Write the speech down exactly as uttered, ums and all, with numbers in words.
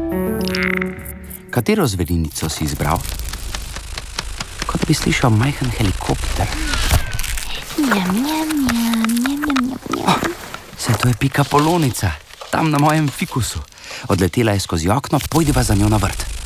Katero zverinico si izbral? Kot bi slišal majhen helikopter. Njam, njam, njam, njam, njam, njam, njam. Oh, saj to je Pikapolonica, tam na mojem fikusu. Odletela je skozi okno, pojdiva za njo na vrt.